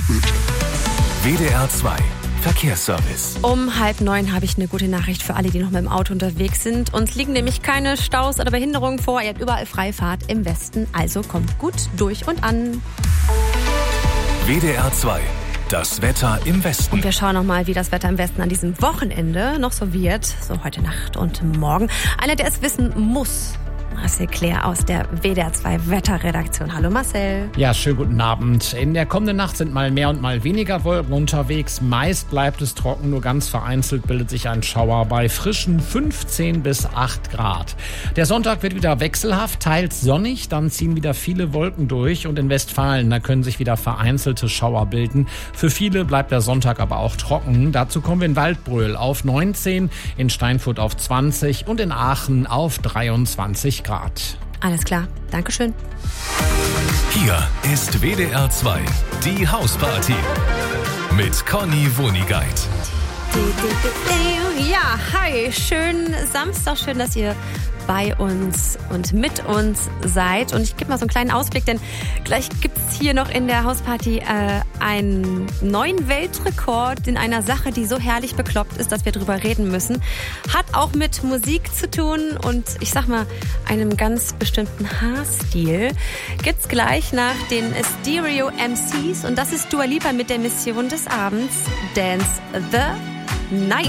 WDR 2 Verkehrsservice. Um 8:30 habe ich eine gute Nachricht für alle, die noch mit dem Auto unterwegs sind. Uns liegen nämlich keine Staus oder Behinderungen vor. Ihr habt überall Freifahrt im Westen, also kommt gut durch und an. WDR 2, das Wetter im Westen. Und wir schauen nochmal, wie das Wetter im Westen an diesem Wochenende noch so wird. So heute Nacht und morgen. Einer, der es wissen muss. Marcel Claire aus der WDR 2 Wetterredaktion. Hallo Marcel. Ja, schönen guten Abend. In der kommenden Nacht sind mal mehr und mal weniger Wolken unterwegs. Meist bleibt es trocken, nur ganz vereinzelt bildet sich ein Schauer bei frischen 15 bis 8 Grad. Der Sonntag wird wieder wechselhaft, teils sonnig, dann ziehen wieder viele Wolken durch und in Westfalen, da können sich wieder vereinzelte Schauer bilden. Für viele bleibt der Sonntag aber auch trocken. Dazu kommen wir in Waldbröl auf 19, in Steinfurt auf 20 und in Aachen auf 23 Grad. Alles klar, Dankeschön. Hier ist WDR 2, die Hausparty mit Conny Wonigkeit. Ja, hi, schönen Samstag, schön, dass ihr bei uns und mit uns seid. Und ich gebe mal so einen kleinen Ausblick, denn gleich gibt es hier noch in der Hausparty einen neuen Weltrekord in einer Sache, die so herrlich bekloppt ist, dass wir drüber reden müssen. Hat auch mit Musik zu tun und ich sag mal, einem ganz bestimmten Haarstil. Gibt's gleich nach den Stereo MCs und das ist Dua Lipa mit der Mission des Abends, Dance the Night.